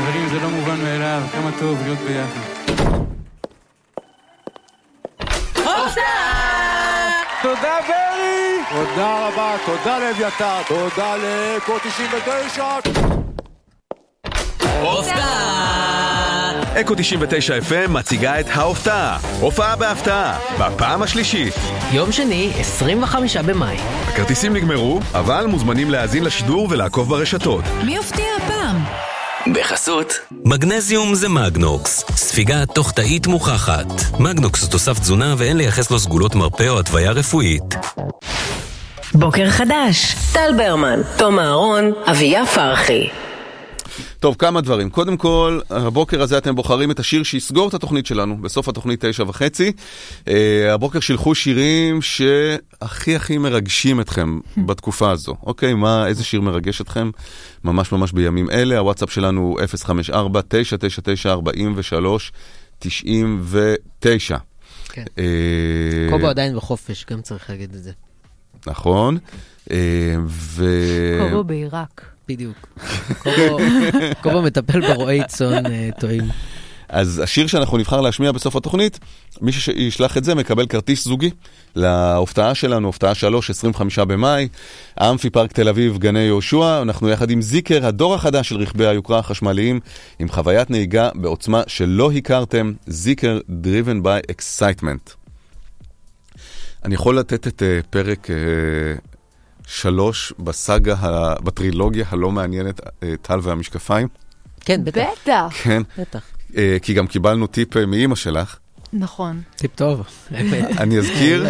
חברים, זה לא מובן מאליו, כמה טוב להיות ביחד. תודה ברי! תודה רבה, תודה לאביתר, תודה לאקו 99! אקו 99 FM מציגה את ההופעה, הופעה בהפתעה, בפעם השלישית. יום שני, 25 במאי. הכרטיסים נגמרו, אבל מוזמנים להאזין לשידור ולעקוב ברשתות. מי יופתיע הפעם? בחסות מגנזיום זה מגנוקס, ספיגה תוך תאית מוכחת. מגנוקס הוא תוסף תזונה ואין לייחס לו סגולות מרפא או התוויה רפואית. בוקר חדש, טל ברמן, תום אהרון, אביה פרחי. טוב, כמה דברים. קודם כל, הבוקר הזה אתם בוחרים את השיר שיסגור את התוכנית שלנו, בסוף התוכנית 9:30. הבוקר שילחו שירים שהכי כמרגשים אתכם בתקופה הזו. אוקיי, איזה שיר מרגש אתכם? ממש ממש בימים אלה. הוואטסאפ שלנו הוא 054-999-43-99. כן. קובו עדיין בחופש, גם צריך להגיד את זה. נכון. קובו בעיראק. בדיוק. קובו מטפל ברועי צאן טועים. אז השיר שאנחנו נבחר להשמיע בסוף התוכנית, מי שישלח את זה מקבל כרטיס זוגי להופעה שלנו, הופעה 3, 25 במאי, האמפי פארק תל אביב, גני יהושע. אנחנו יחד עם זיקר, הדור החדש של רכבי היוקרה החשמליים, עם חוויית נהיגה בעוצמה שלא הכרתם, זיקר driven by excitement. אני יכול לתת את פרק 3 בסאגה, בטרילוגיה הלא מעניינת, טל והמשקפיים. כן, בטח. כן. בטח. כי גם קיבלנו טיפ מאמא שלך. נכון. טיפ טוב. אני אזכיר,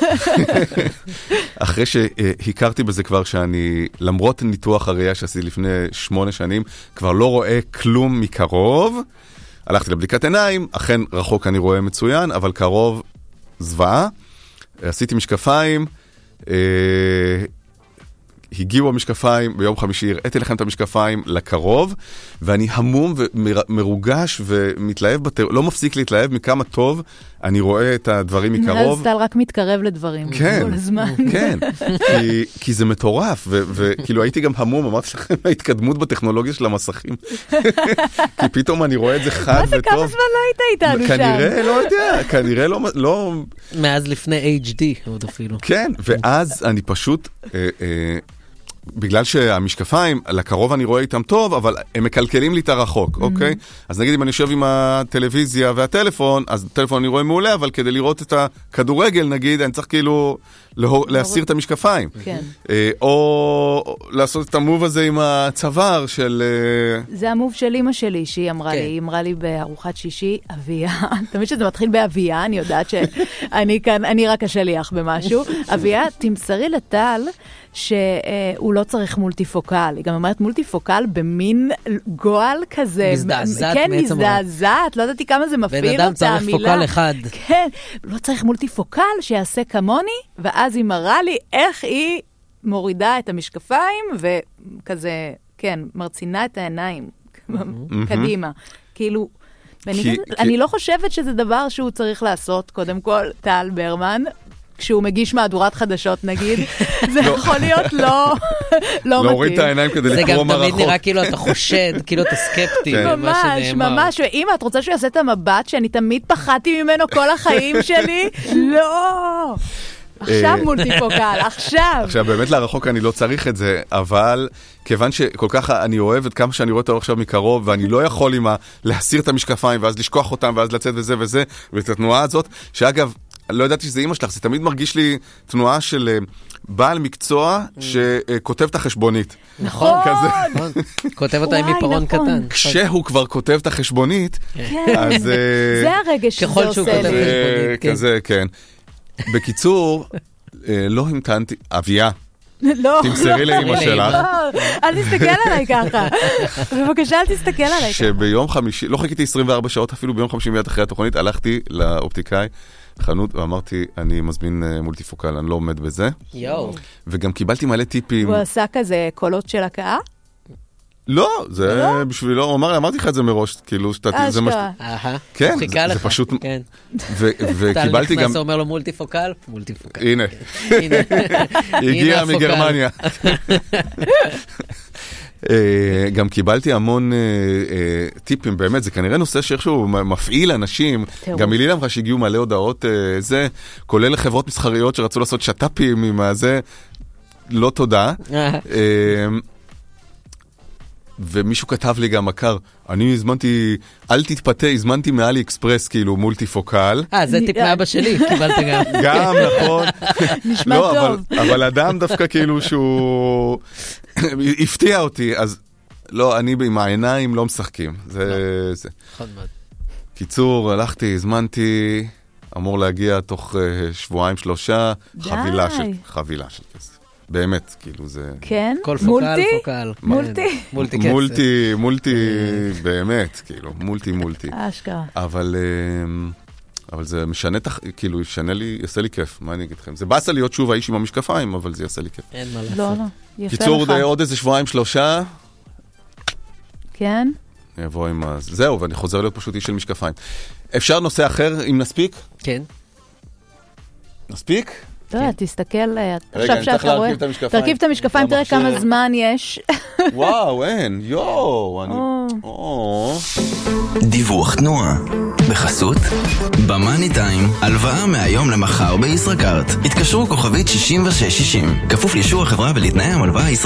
אחרי שהכרתי בזה כבר שאני, למרות ניתוח הראייה שעשיתי לפני 8 שנים, כבר לא רואה כלום מקרוב. הלכתי לבדיקת עיניים, אכן רחוק אני רואה מצוין, אבל קרוב זוועה. עשיתי משקפיים, הגיעו המשקפיים, ביום חמישי הראיתי לכם את המשקפיים לקרוב, ואני המום ומרוגש ומתלהב, לא מפסיק להתלהב מכמה טוב אני רואה את הדברים מקרוב. אז טל רק מתקרב לדברים כל הזמן. כן, כי זה מטורף, וכאילו הייתי גם המום, אמרתי לכם, ההתקדמות בטכנולוגיה של המסכים. כי פתאום אני רואה את זה חד וטוב. מה זה, כמה זמן לא היית איתנו שם? כנראה, לא יודע, כנראה לא... מאז לפני HD עוד אפילו. כן, ואז אני פשוט... בגלל שהמשקפיים, לקרוב אני רואה איתם טוב, אבל הם מקלקלים לי את הרחוק, אוקיי? אז נגיד אם אני יושב עם הטלוויזיה והטלפון, אז הטלפון אני רואה מעולה, אבל כדי לראות את הכדורגל, נגיד, אני צריך כאילו להסיר את המשקפיים. כן. או לעשות את המוב הזה עם הצוואר של... זה המוב של אמא שלי, שהיא אמרה לי, היא אמרה לי בארוחת שישי, אביה, תמיד שזה מתחיל באביה, אני יודעת שאני כאן, אני רק השליח במשהו. אביה, תמסרי לטל, שהוא לא צריך מולטיפוקל. היא גם אומרת מולטיפוקל במין גועל כזה. מזדעזעת. כן, מזדעזעת. לא ידעתי כמה זה מפעיל אותה המילה. בן אדם צריך פוקל אחד. כן, לא צריך מולטיפוקל שיעשה כמוני, ואז היא מראה לי איך היא מורידה את המשקפיים, וכזה, כן, מרצינה את העיניים קדימה. כאילו, אני לא חושבת שזה דבר שהוא צריך לעשות, קודם כל, טל ברמן, כשהוא מגיש מהדורת חדשות, נגיד, זה יכול להיות לא מתאים. להוריד את העיניים כדי לקרוא מרחוק. זה גם תמיד נראה כאילו אתה חושד, כאילו אתה סקפטי. ממש, ממש. ואמא, את רוצה שהוא יעשה את המבט שאני תמיד פחדתי ממנו כל החיים שלי? לא! עכשיו מולטיפוקל, עכשיו. עכשיו, באמת לרחוק אני לא צריך את זה, אבל כיוון שכל כך אני אוהב את כמה שאני רואה אותו עכשיו מקרוב, ואני לא יכול להסיר את המשקפיים, ואז לשכוח אותם, ואז לצאת וזה וזה, ואת התנועה הזאת, שאגב, לא ידעתי שזה אמא שלך, זה תמיד מרגיש לי תנועה של בעל מקצוע שכותב את החשבונית. נכון. כותב אותה עם עיפרון קטן. כשהוא כבר כותב את החשבונית, אז... זה הרגש שזה עושה לי. כזה, כן. בקיצור, לא המתנתי, אביה. לא, תמסרי לאמא שלך. אל תסתכל עליי ככה. בבקשה, אל תסתכל עליי ככה. שביום חמישי, לא חיכיתי 24 שעות, אפילו ביום חמישי מיד אחרי התוכנית, הלכתי לאופטיקאי, חנות, ואמרתי, אני מזמין מולטיפוקל, אני לא עומד בזה. וגם קיבלתי מלא טיפים. הוא עשה כזה קולות של הקאה? לא, זה בשבילו, הוא אמר, אמרתי לך את זה מראש, כאילו, זה מה כן, זה פשוט, וקיבלתי גם... טל נכנס, אומר לו מולטיפוקל? מולטיפוקל. הנה, הגיע מגרמניה. גם קיבלתי המון טיפים, באמת, זה כנראה נושא שאיכשהו מפעיל אנשים, גם מילי למך שהגיעו מלא הודעות, כולל לחברות מסחריות שרצו לעשות שטאפים עם הזה, לא תודה. ומישהו כתב לי גם מכר, אני הזמנתי, אל תתפתה, הזמנתי מאלי אקספרס, כאילו מולטיפוקל. זה טיפ מאבא שלי, קיבלת גם. גם, נכון. נשמע טוב. אבל אדם דווקא כאילו שהוא הפתיע אותי, אז לא, אני עם העיניים לא משחקים. זה. נכון מאוד. קיצור, הלכתי, הזמנתי, אמור להגיע תוך 2-3 חבילה של כסף. באמת, כאילו זה... כן? כל פוקל, פוקל. מולטי, באמת, כאילו, מולטי. אשכרה. אבל זה משנה, כאילו, יעשה לי כיף, מה אני אגיד לכם? זה באסה להיות שוב האיש עם המשקפיים, אבל זה יעשה לי כיף. אין מה לעשות. לא, יפה לך. קיצור, עוד איזה 2-3. כן? אני אבוא עם זהו, ואני חוזר להיות פשוט איש של משקפיים. אפשר נושא אחר, אם נספיק? כן. נספיק? תסתכל, רגע, אני צריך להרכיב את המשקפיים. תרכיב את המשקפיים, תראה כמה זמן יש. וואו, אין, דיווח תנועה בחסות במאני טיים, הלוואה מהיום למחר בישראכרט. התקשרו כוכבית 6660, כפוף לאישור החברה ולתנאי המלוואה